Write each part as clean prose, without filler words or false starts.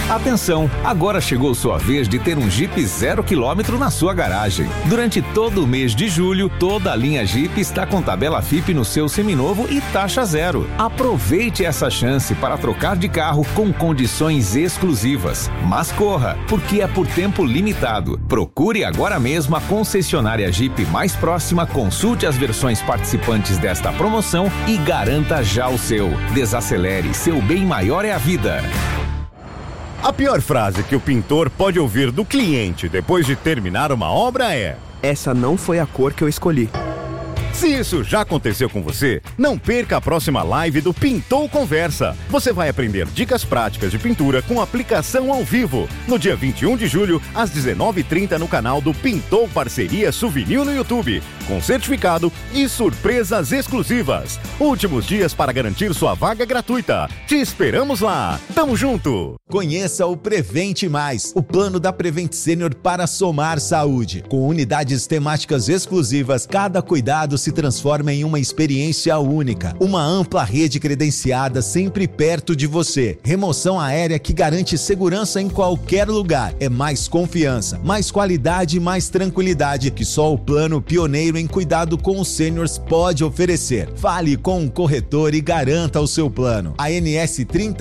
Atenção, agora chegou sua vez de ter um Jeep 0 km na sua garagem. Durante todo o mês de julho, toda a linha Jeep está com tabela FIPE no seu seminovo e taxa zero. Aproveite essa chance para trocar de carro com condições exclusivas. Mas corra, porque é por tempo limitado. Procure agora mesmo a concessionária Jeep mais próxima, consulte as versões participantes desta promoção e garanta já o seu. Desacelere, seu bem maior é a vida. A pior frase que o pintor pode ouvir do cliente depois de terminar uma obra é: essa não foi a cor que eu escolhi. Se isso já aconteceu com você, não perca a próxima live do Pintou Conversa. Você vai aprender dicas práticas de pintura com aplicação ao vivo, no dia 21 de julho, às 19h30, no canal do Pintou Parceria Souvenir no YouTube, com certificado e surpresas exclusivas. Últimos dias para garantir sua vaga gratuita. Te esperamos lá. Tamo junto! Conheça o Prevente Mais, o plano da Prevent Senior para somar saúde. Com unidades temáticas exclusivas, cada cuidado se transforma em uma experiência única. Uma ampla rede credenciada sempre perto de você. Remoção aérea que garante segurança em qualquer lugar. É mais confiança, mais qualidade e mais tranquilidade que só o plano pioneiro em cuidado com os sêniors pode oferecer. Fale com um corretor e garanta o seu plano. ANS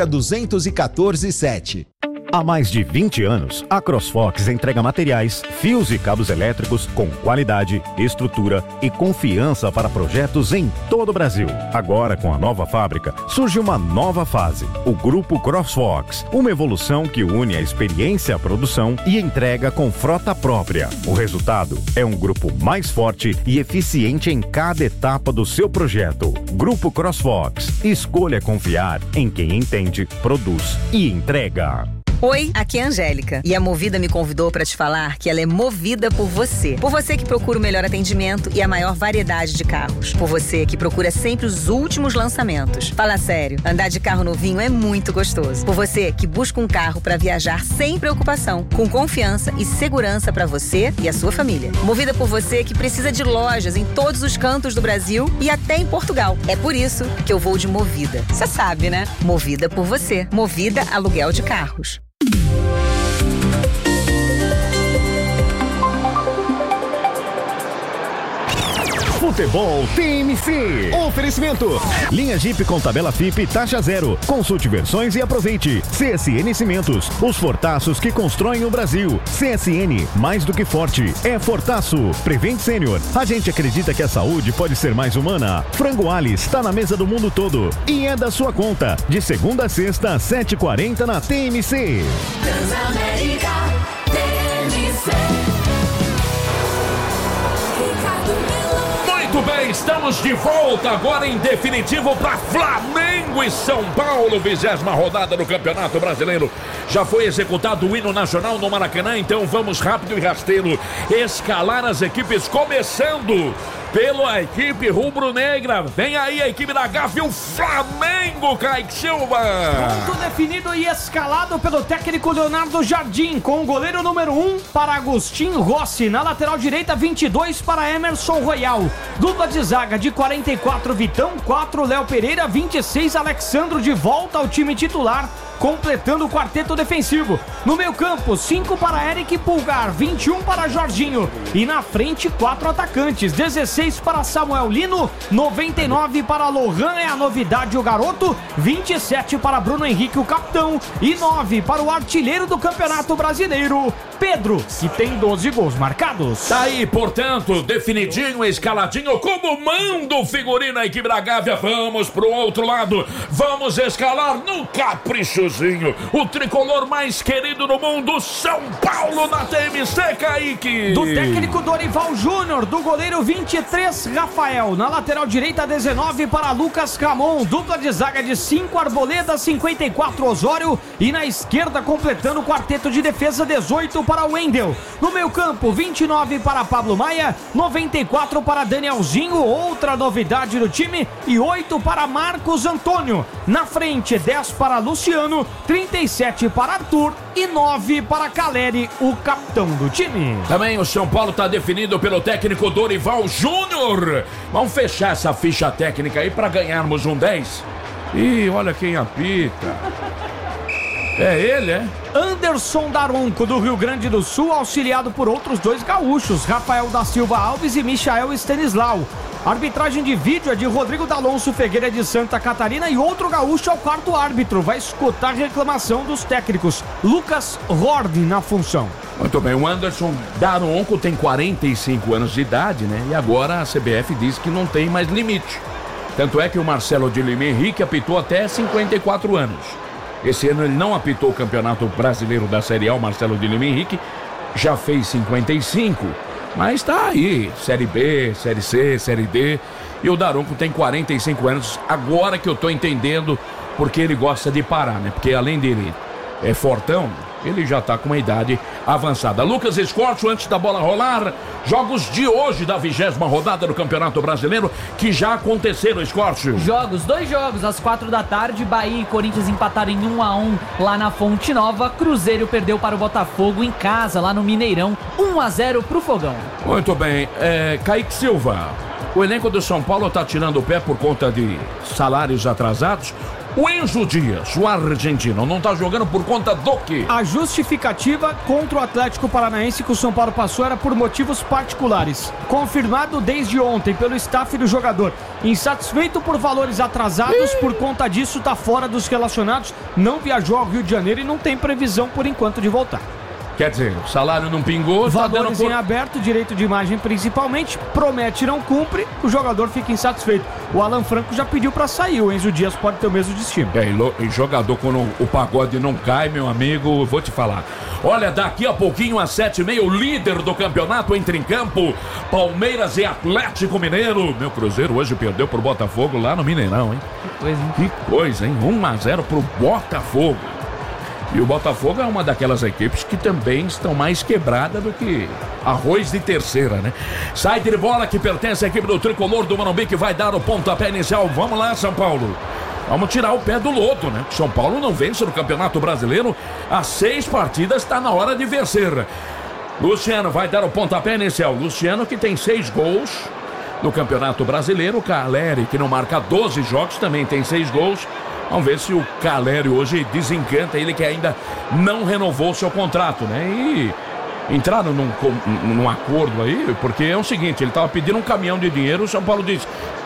302147. Há mais de 20 anos, a CrossFox entrega materiais, fios e cabos elétricos com qualidade, estrutura e confiança para projetos em todo o Brasil. Agora, com a nova fábrica, surge uma nova fase, o Grupo CrossFox, uma evolução que une a experiência à produção e entrega com frota própria. O resultado é um grupo mais forte e eficiente em cada etapa do seu projeto. Grupo CrossFox. Escolha confiar em quem entende, produz e entrega. Oi, aqui é a Angélica e a Movida me convidou para te falar que ela é movida por você. Por você que procura o melhor atendimento e a maior variedade de carros. Por você que procura sempre os últimos lançamentos. Fala sério, andar de carro novinho é muito gostoso. Por você que busca um carro para viajar sem preocupação, com confiança e segurança para você e a sua família. Movida por você que precisa de lojas em todos os cantos do Brasil e até em Portugal. É por isso que eu vou de Movida. Você sabe, né? Movida por você. Movida Aluguel de Carros. Futebol TMC. Oferecimento: linha Jeep com tabela FIPE taxa zero. Consulte versões e aproveite. CSN Cimentos, os fortaços que constroem o Brasil. CSN, mais do que forte, é fortaço. Prevent Senior, a gente acredita que a saúde pode ser mais humana. Frango Alice está na mesa do mundo todo e é da sua conta. De segunda a sexta, às 7h40 na TMC. Transamérica TMC. Muito bem, estamos de volta agora em definitivo para Flamengo e São Paulo, 20ª rodada do Campeonato Brasileiro. Já foi executado o hino nacional no Maracanã, então vamos rápido e rasteiro escalar as equipes, começando pela equipe rubro-negra. Vem aí a equipe da Gávea, o Flamengo, Kaique Silva. Ponto definido e escalado pelo técnico Leonardo Jardim, com o goleiro número 1 para Agostinho Rossi, na lateral direita 22 para Emerson Royal, dupla de zaga de 44 Vitão, 4 Léo Pereira, 26 Alexandro de volta ao time titular, completando o quarteto defensivo. No meio campo, 5 para Eric Pulgar, 21 para Jorginho. E na frente, 4 atacantes, 16 para Samuel Lino, 99 para Lohan, é a novidade o garoto, 27 para Bruno Henrique, o capitão, e 9 para o artilheiro do Campeonato Brasileiro, Pedro, que tem 12 gols marcados. Tá aí, portanto, definidinho, escaladinho, como manda o figurino a equipe da Gávea. Vamos pro outro lado, vamos escalar no capricho o tricolor mais querido do mundo, São Paulo na TMC, Kaique. Do técnico Dorival Júnior, do goleiro 23 Rafael, na lateral direita 19 para Lucas Camon, dupla de zaga de 5 Arboleda, 54 Osório, e na esquerda completando o quarteto de defesa 18 para Wendel. No meio campo 29 para Pablo Maia, 94 para Danielzinho, outra novidade do time, e 8 para Marcos Antônio. Na frente 10 para Luciano, 37 para Arthur e 9 para Caleri, o capitão do time. Também o São Paulo está definido pelo técnico Dorival Júnior. Vamos fechar essa ficha técnica aí para ganharmos um 10. Ih, olha quem apita. É ele, é? Anderson Daronco, do Rio Grande do Sul, auxiliado por outros 2 gaúchos, Rafael da Silva Alves e Michael Stanislau. A arbitragem de vídeo é de Rodrigo D'Alonso Figueira de Santa Catarina e outro gaúcho é o 4º árbitro. Vai escutar a reclamação dos técnicos. Lucas Horde na função. Muito bem, o Anderson Daronco tem 45 anos de idade, né? E agora a CBF diz que não tem mais limite. Tanto é que o Marcelo de Lima Henrique apitou até 54 anos. Esse ano ele não apitou o Campeonato Brasileiro da Série A, o Marcelo de Lima Henrique já fez 55. Mas tá aí, Série B, Série C, Série D. E o Daronco tem 45 anos. Agora que eu tô entendendo porque ele gosta de parar, né? Porque além dele é fortão, ele já tá com uma idade avançada. Lucas Escorcho, antes da bola rolar, jogos de hoje da 20ª rodada do Campeonato Brasileiro que já aconteceram, Escorcho. 2 jogos às 4 da tarde, Bahia e Corinthians empataram em 1-1 lá na Fonte Nova. Cruzeiro perdeu para o Botafogo em casa, lá no Mineirão, 1-0 pro Fogão. Muito bem, Kaique Silva, o elenco do São Paulo tá tirando o pé por conta de salários atrasados. O Enzo Dias, o argentino, não tá jogando por conta do quê? A justificativa contra o Atlético Paranaense que o São Paulo passou era por motivos particulares. Confirmado desde ontem pelo staff do jogador. Insatisfeito por valores atrasados, por conta disso tá fora dos relacionados, não viajou ao Rio de Janeiro e não tem previsão por enquanto de voltar. Quer dizer, o salário não pingou, valores em aberto, direito de imagem principalmente, promete e não cumpre, o jogador fica insatisfeito. O Alan Franco já pediu pra sair, o Enzo Dias pode ter o mesmo destino. E jogador quando o pagode não cai, meu amigo, vou te falar. Olha, daqui a pouquinho às 7h30, o líder do campeonato entra em campo, Palmeiras e Atlético Mineiro. Meu Cruzeiro hoje perdeu pro Botafogo lá no Mineirão, hein? Que coisa, hein? 1-0 pro Botafogo. E o Botafogo é uma daquelas equipes que também estão mais quebrada do que arroz de terceira, né? Saída de bola que pertence à equipe do Tricolor do Morumbi que vai dar o pontapé inicial. Vamos lá, São Paulo. Vamos tirar o pé do lodo, né? São Paulo não vence no Campeonato Brasileiro. Há 6 partidas, está na hora de vencer. Luciano vai dar o pontapé inicial. Luciano que tem 6 gols no Campeonato Brasileiro. Caleri, que não marca 12 jogos, também tem 6 gols. Vamos ver se o Caleri hoje desencanta ele que ainda não renovou seu contrato, né? E entraram num acordo aí, porque é o seguinte, ele estava pedindo um caminhão de dinheiro, o São Paulo disse,